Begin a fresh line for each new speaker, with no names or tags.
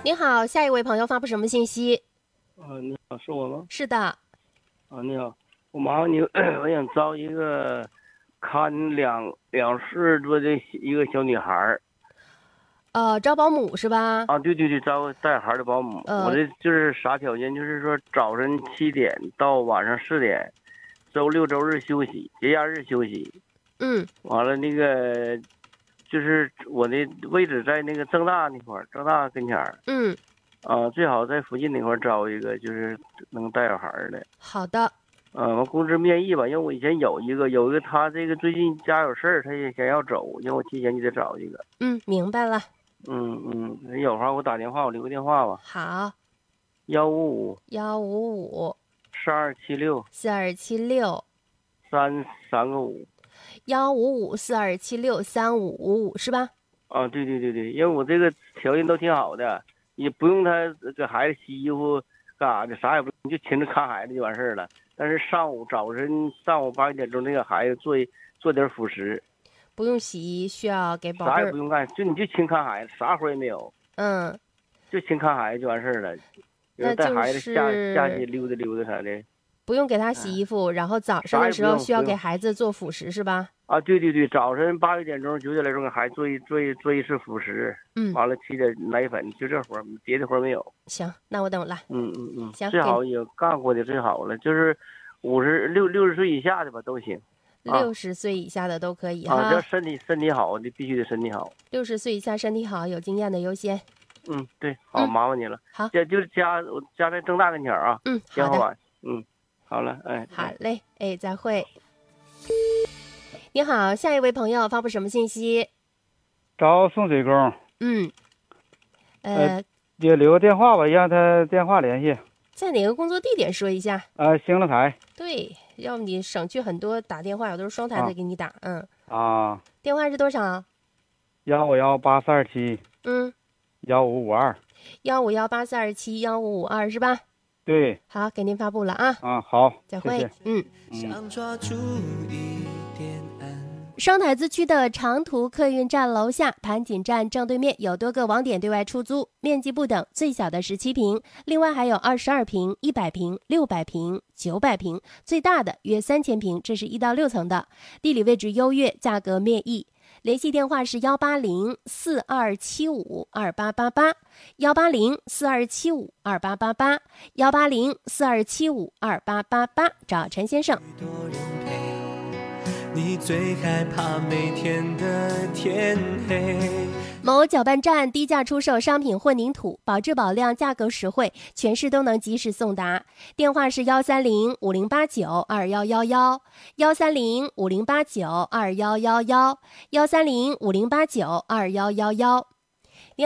您好，下一位朋友发布什么信息？
你好，是我吗？
是的。
你好，我麻烦你，我想招一个看两岁多的一个小女孩儿。
招保姆是吧？
对对对，招个带孩儿的保姆。我
呃，
这就是啥条件？就是说早晨7点到晚上4点，周六周日休息，节假日休息。
嗯，
完了那个就是我的位置在那个正大那块儿，正大跟前儿。
嗯，
最好在附近那块儿招一个，就是能带小孩儿的。
好的。
完工资面议吧，因为我以前有一个他这个最近家有事儿，他也想要走，因为我提前就得找一个。
明白了。
有话我打电话，我留个电话吧。
好。
155
155
4276
4276
33个5。
155 4276 3555是吧？
对对对对，因为我这个条件都挺好的，也不用他给孩子洗衣服干啥的，啥也不用，你就亲自看孩子就完事儿了。但是早晨上午8、9点钟那个孩子做点辅食。
不用洗衣，需要给宝贝儿。
啥也不用干，你就亲看孩子，啥活也没有，
嗯，
就亲看孩子就完事儿了。
那
带孩子下
就是
去溜达溜达啥的。
不用给他洗衣服，然后早上的时候需要给孩子做辅食是吧？
对对对，早晨8、9点钟、9点来钟给孩子做一次辅食。完了沏点奶粉，就这活，别的活没有。
行，那我懂了。行，
最好有干过的最好了，就是60岁以下的吧都行。
60岁以下的都可以哈。
只要身体好的，必须得身体好。
60岁以下身体好、有经验的优先。
对，好，麻烦你了。
好，
就是家在正大跟前啊。
好的。
好了，
好嘞，再会。你好，下一位朋友发布什么信息？
找送水工。也留个电话吧，让他电话联系。
在哪个工作地点说一下？
兴乐台。
对，要不你省去很多打电话，我都是双台的给你打。电话是多少
？1518427。1552。
15184271552是吧？
对。
好，给您发布了啊。
好，
再会。
谢谢。
想抓住一点
双台子区的长途客运站楼下盘锦站正对面有多个网点对外出租，面积不等，最小的17平，另外还有22平、100平、600平、900平，最大的约3000平，这是1到6层的，地理位置优越，价格面议。联系电话是18042752888 18042752888 18042752888，找陈先生。
你最害怕每天的天黑。
某搅拌站低价出售商品混凝土，保质保量，价格实惠，全市都能及时送达。电话是13050892111 13050892111 13050892111。